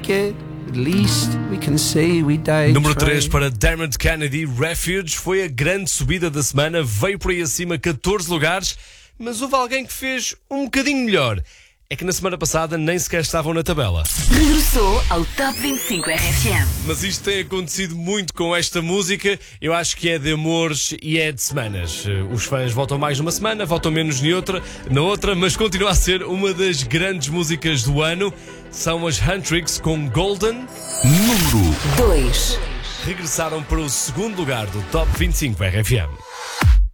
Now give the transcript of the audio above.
make it, at least we can say we died. Número 3 trying. para Dermot Kennedy, Refuge. Foi a grande subida da semana, veio por aí acima 14 lugares, mas houve alguém que fez um bocadinho melhor. É que na semana passada nem sequer estavam na tabela. Regressou ao Top 25 RFM. Mas isto tem acontecido muito com esta música. Eu acho que é de amores e é de semanas. Os fãs votam mais numa semana, votam menos na outra, mas continua a ser uma das grandes músicas do ano. São as Huntrix com Golden. Número 2. Regressaram para o segundo lugar do Top 25 RFM.